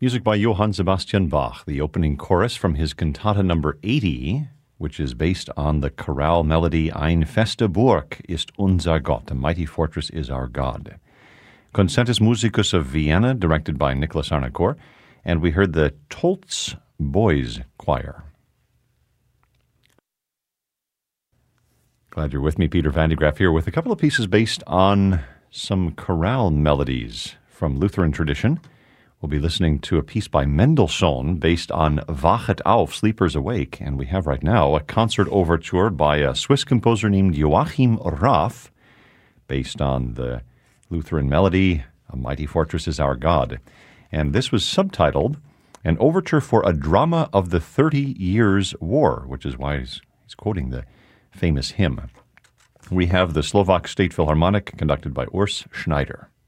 Music by Johann Sebastian Bach, the opening chorus from his cantata number 80, which is based on the chorale melody Ein feste Burg ist unser Gott, a mighty fortress is our God. Concertus Musicus of Vienna, directed by Nicholas Arnaucourt, and we heard the Tolz Boys Choir. Glad you're with me, Peter Van de Graaff here with a couple of pieces based on some chorale melodies from Lutheran tradition. We'll be listening to a piece by Mendelssohn based on Wachet auf, Sleepers Awake, and we have right now a concert overture by a Swiss composer named Joachim Raff based on the Lutheran melody, A Mighty Fortress is Our God. And this was subtitled An Overture for a Drama of the 30 Years' War, which is why he's quoting the famous hymn. We have the Slovak State Philharmonic conducted by Urs Schneider.